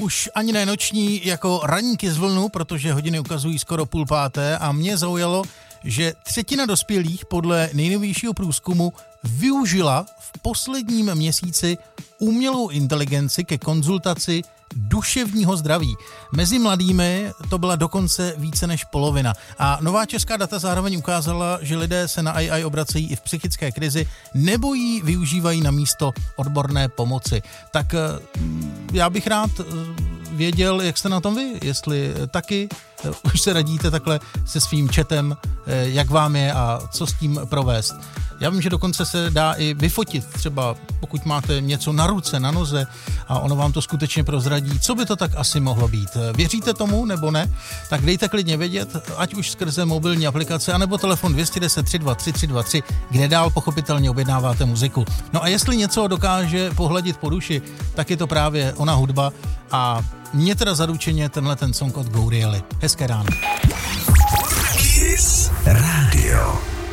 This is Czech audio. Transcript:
už ani ne noční, jako raníky z vlnu, protože hodiny ukazují skoro 4:30 a mě zaujalo, že 1/3 dospělých podle nejnovějšího průzkumu využila v posledním měsíci umělou inteligenci ke konzultaci duševního zdraví. Mezi mladými to byla dokonce více než polovina. A nová česká data zároveň ukázala, že lidé se na AI obracejí i v psychické krizi nebo ji využívají na místo odborné pomoci. Tak já bych rád věděl, jak jste na tom vy, jestli taky už se radíte takhle se svým chatem, jak vám je a co s tím provést. Já vím, že dokonce se dá i vyfotit, třeba pokud máte něco na ruce, na noze a ono vám to skutečně prozradí, co by to tak asi mohlo být. Věříte tomu nebo ne? Tak dejte klidně vědět, ať už skrze mobilní aplikace, anebo telefon 210 323 323, kde dál pochopitelně objednáváte muziku. No a jestli něco dokáže pohladit po duši, tak je to právě ona hudba a mě teda zaručeně tenhle ten song od Gouriely. Hezké ráno.